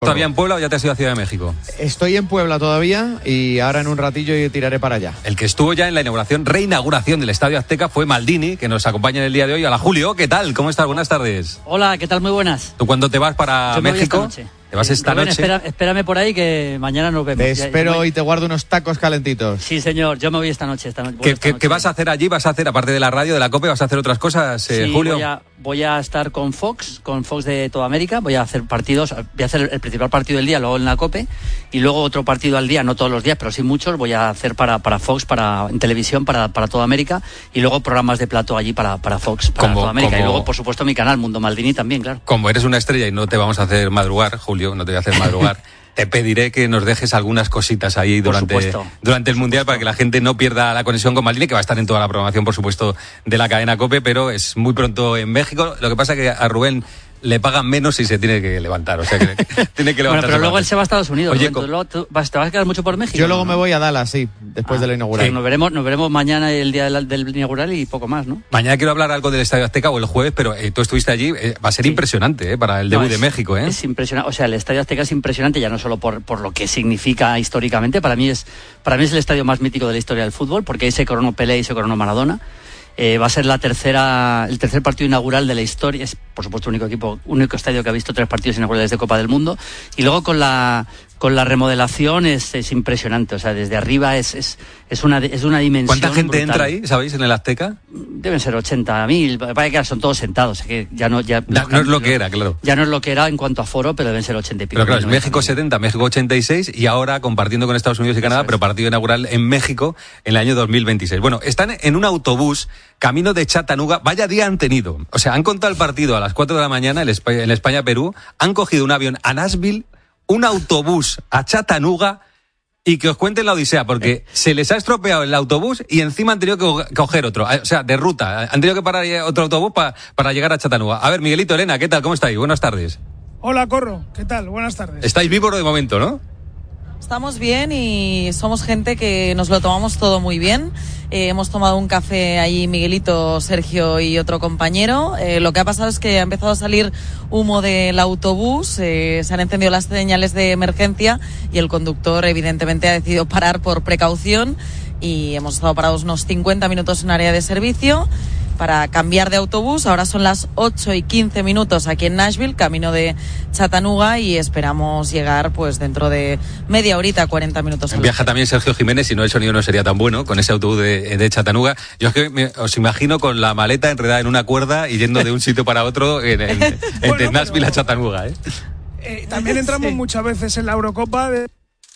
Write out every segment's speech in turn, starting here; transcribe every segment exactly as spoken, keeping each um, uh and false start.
¿Todavía en Puebla o ya te has ido a Ciudad de México? Estoy en Puebla todavía y ahora en un ratillo yo tiraré para allá. El que estuvo ya en la inauguración, reinauguración del Estadio Azteca fue Maldini, que nos acompaña en el día de hoy. Hola Julio, ¿qué tal? ¿Cómo estás? Buenas tardes. Hola, ¿qué tal? Muy buenas. ¿Tú cuándo te vas para Yo me México? voy esta noche. ¿Te vas esta Rubén, noche? Espera, espérame por ahí que mañana nos vemos. Te espero y te guardo unos tacos calentitos. Sí, señor, yo me voy esta noche. Esta no... ¿Qué, esta qué, noche. ¿Qué vas a hacer allí? ¿Vas a hacer, aparte de la radio, de la COPE, vas a hacer otras cosas, eh, sí, Julio? Voy a, voy a estar con Fox, con Fox de toda América. Voy a hacer partidos, voy a hacer el principal partido del día, luego en la COPE, y luego otro partido al día, no todos los días, pero sí muchos, voy a hacer para, para Fox, para en televisión, para, para toda América, y luego programas de plato allí para, para Fox, para Como- toda América. como- Y luego, por supuesto, mi canal, Mundo Maldini, también, claro. Como eres una estrella y no te vamos a hacer madrugar, Julio, no te voy a hacer madrugar, te pediré que nos dejes algunas cositas ahí Por durante, supuesto. durante el Mundial para que la gente no pierda la conexión con Maldini, que va a estar en toda la programación, por supuesto, de la cadena COPE, pero es muy pronto en México. Lo que pasa es que a Rubén le pagan menos y se tiene que levantar, o sea que tiene que Bueno, levantarse. pero luego más. él se va a Estados Unidos. Oye, Rubén, co- ¿tú luego tú vas- ¿te vas a quedar mucho por México? Yo luego ¿no? me voy a Dallas, sí, después Ah, de la sí, inauguración. nos veremos, nos veremos mañana el día del, del inaugural y poco más, ¿no? Mañana quiero hablar algo del Estadio Azteca o el jueves, pero eh, tú estuviste allí, eh, va a ser Sí. impresionante eh, para el No, debut es- de México, ¿eh? Es impresionante, o sea, el Estadio Azteca es impresionante ya no solo por, por lo que significa históricamente, para mí es para mí es el estadio más mítico de la historia del fútbol, porque ahí se coronó Pelé y se coronó Maradona. Eh, va a ser la tercera, el tercer partido inaugural de la historia. Es, por supuesto, el único equipo, único estadio que ha visto tres partidos inaugurales de Copa del Mundo. Y luego con la con la remodelación es, es impresionante. O sea, desde arriba es es, es una es una dimensión. ¿Cuánta gente brutal. entra ahí, sabéis, en el Azteca? Deben ser ochenta mil. Parece que son todos sentados. Que ya no ya Ya no es lo que era, claro. Ya no es lo que era en cuanto a foro, pero deben ser ochenta y pico. Pero claro, es mil, México noventa mil. setenta, México ochenta y seis y ahora compartiendo con Estados Unidos y Canadá, Eso es. pero partido inaugural en México en el año dos mil veintiséis. Bueno, están en un autobús camino de Chattanooga. Vaya día han tenido. O sea, han contado el partido a las cuatro de la mañana en Espa- en España-Perú, han cogido un avión a Nashville, un autobús a Chattanooga y que os cuenten la odisea, porque se les ha estropeado el autobús y encima han tenido que co- coger otro. O sea, de ruta. Han tenido que parar otro autobús pa- para llegar a Chattanooga. A ver, Miguelito, Elena, ¿qué tal? ¿Cómo estáis? Buenas tardes. Hola, Corro. ¿Qué tal? Buenas tardes. Estáis vivos de momento, ¿no? Estamos bien y somos gente que nos lo tomamos todo muy bien. Eh, hemos tomado un café ahí Miguelito, Sergio y otro compañero. Eh, lo que ha pasado es que ha empezado a salir humo del autobús, eh, se han encendido las señales de emergencia y el conductor evidentemente ha decidido parar por precaución y hemos estado parados unos cincuenta minutos en área de servicio para cambiar de autobús. Ahora son las ocho y quince minutos aquí en Nashville, camino de Chattanooga, y esperamos llegar pues dentro de media horita, cuarenta minutos. al Viaja también Sergio Jiménez, si no el sonido no sería tan bueno con ese autobús de, de Chattanooga. Yo es que me- os imagino con la maleta enredada en una cuerda y yendo de un sitio para otro en, en- entre Bueno, Nashville pero- a Chattanooga, ¿eh? Eh, también entramos Sí. muchas veces en la Eurocopa de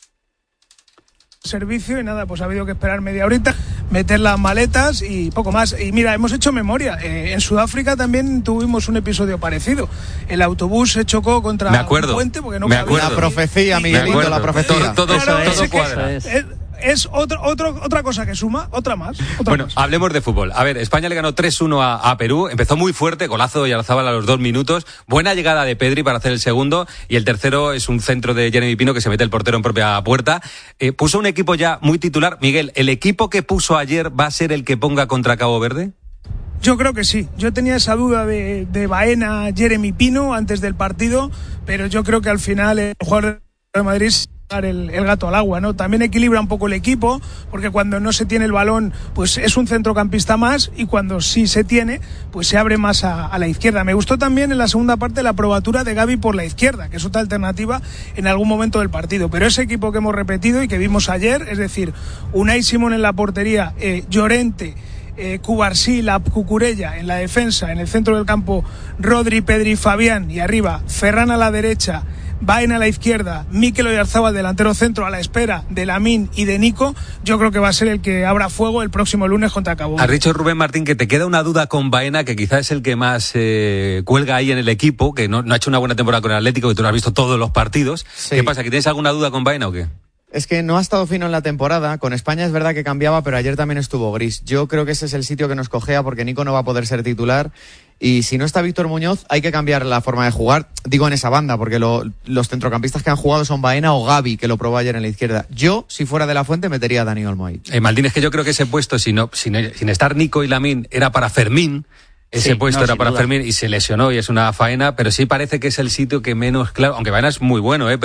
servicio y nada, pues ha habido que esperar media horita, meter las maletas y poco más. Y mira, hemos hecho memoria. Eh, en Sudáfrica también tuvimos un episodio parecido. El autobús se chocó contra Me acuerdo, un puente porque no me cabía. acuerdo. La profecía, Y- Me Miguelito, acuerdo. la profecía. Todo, todo, Claro, todo es que- cuadra. Eso Es, es otro, otro, otra cosa que suma, otra más. Otra Bueno, más. hablemos de fútbol. A ver, España le ganó tres uno a, a Perú. Empezó muy fuerte, golazo de Yarzábal a los dos minutos. Buena llegada de Pedri para hacer el segundo. Y el tercero es un centro de Jeremy Pino que se mete el portero en propia puerta. Eh, puso un equipo ya muy titular. Miguel, ¿el equipo que puso ayer va a ser el que ponga contra Cabo Verde? Yo creo que sí. Yo tenía esa duda de, de Baena, Jeremy Pino antes del partido, pero yo creo que al final el jugador de Madrid es el, el gato al agua, ¿no? También equilibra un poco el equipo, porque cuando no se tiene el balón, pues es un centrocampista más, y cuando sí se tiene, pues se abre más a, a la izquierda. Me gustó también en la segunda parte la probatura de Gavi por la izquierda, que es otra alternativa en algún momento del partido. Pero ese equipo que hemos repetido y que vimos ayer, es decir, Unai Simón en la portería, eh, Llorente, Eh, Cubarsí, la Cucurella en la defensa, en el centro del campo Rodri, Pedri, Fabián, y arriba Ferran a la derecha, Baena a la izquierda, Mikel Oyarzabal delantero centro a la espera de Lamine y de Nico. Yo creo que va a ser el que abra fuego el próximo lunes contra Cabo Has Verde. dicho, Rubén Martín, que te queda una duda con Baena, que quizás es el que más eh, cuelga ahí en el equipo, que no, no ha hecho una buena temporada con el Atlético, que tú lo has visto todos los partidos. Sí. ¿Qué pasa? ¿Que tienes alguna duda con Baena o qué? Es que no ha estado fino en la temporada. Con España es verdad que cambiaba, pero ayer también estuvo gris. Yo creo que ese es el sitio que nos cojea, porque Nico no va a poder ser titular. Y si no está Víctor Muñoz, hay que cambiar la forma de jugar. Digo en esa banda, porque lo- los centrocampistas que han jugado son Baena o Gavi, que lo probó ayer en la izquierda. Yo, si fuera de la Fuente, metería a Dani Olmo ahí. Eh, Maldín, es que yo creo que ese puesto, si no, sin, sin estar Nico y Lamine, era para Fermín. Ese Sí, puesto no, era sin para duda. Fermín y se lesionó y es una faena, pero sí parece que es el sitio que menos claro, aunque Baena es muy bueno, ¿eh?